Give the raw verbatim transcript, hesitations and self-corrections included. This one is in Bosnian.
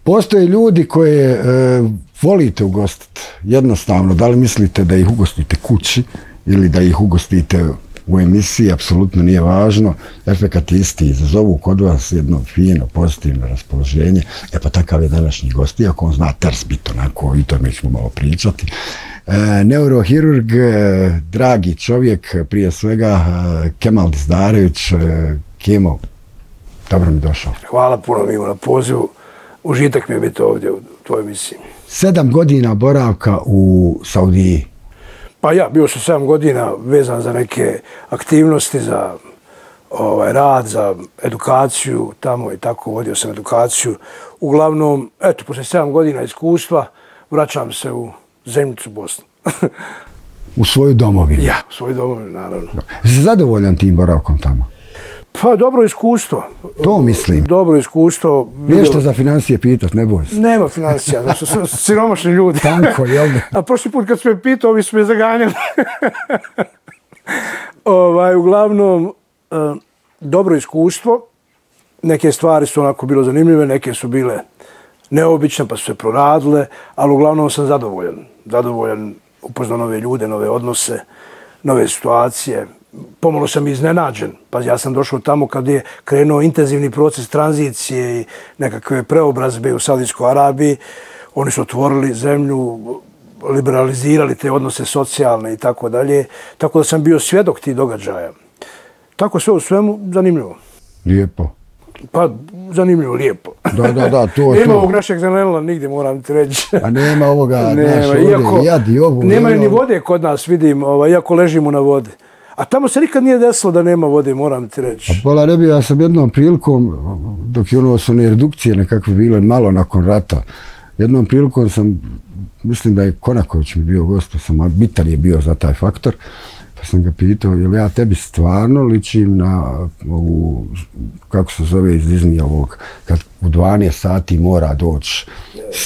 Postoje ljudi koje e, volite ugostiti. Jednostavno, da li mislite da ih ugostite kući ili da ih ugostite u emisiji, apsolutno nije važno. Efekat isti, izazovu kod vas jedno fino, pozitivno raspoloženje. E pa takav je današnji gost, iako on zna ters biti onako, i to mi ćemo malo pričati. E, neurohirurg, e, dragi čovjek, prije svega e, Kemal Dizdarević. E, Kemo, dobro mi došao. Hvala puno Mimo na pozivu. Užitak mi je biti ovdje u tvojoj emisiji. Sedam godina boravka u Saudiji. Pa ja, bio sam sedam godina vezan za neke aktivnosti, za ovaj, rad, za edukaciju tamo i tako, vodio sam edukaciju. Uglavnom, eto, poslije sedam godina iskustva vraćam se u zemljicu Bosnu. U svoju domovinu? Ja, u svoju domovinu, naravno. Jesi zadovoljan tim boravkom tamo? Pa, dobro iskustvo. To mislim. Dobro iskustvo. Nešto za financije pitat, ne boj se. Nema financija, znači su siromašni ljudi. Tanko, jel ne? A prošli put kad su me pitao, ovi su me zaganjali. ovaj, uglavnom, uh, dobro iskustvo. Neke stvari su onako bilo zanimljive, neke su bile neobične, pa su se proradile, ali uglavnom sam zadovoljan. Zadovoljan, upoznao nove ljude, nove odnose, nove situacije. Pomalo sam iznenađen. Pa ja sam došao tamo kad je krenuo intenzivni proces tranzicije i nekakve preobrazbe u Saudijskoj Arabiji. Oni su otvorili zemlju, liberalizirali te odnose socijalne i tako dalje. Tako da sam bio svjedok tih događaja. Tako sve u svemu zanimljivo. Lijepo. Pa zanimljivo, lijepo. Da, da, da, to je to. Nema ovog našeg zelenila nigdje, moram ti reći. A nema ovoga, nema, naš ovdje, iako, jad i ovu. Nema ni vode kod nas, vidim, ovaj, iako ležimo na vodi. A tamo se nikad nije desilo da nema vode, moram ti reći. A pola ne bi, ja sam jednom prilikom, dok je ono su one redukcije nekakve bile malo nakon rata, jednom prilikom sam, mislim da je Konaković mi bio gost, sam, bitan je bio za taj faktor, pa sam ga pitao, jel ja tebi stvarno ličim na ovu, kako se zove iz Disney ovog, kad u dvanaest sati mora doći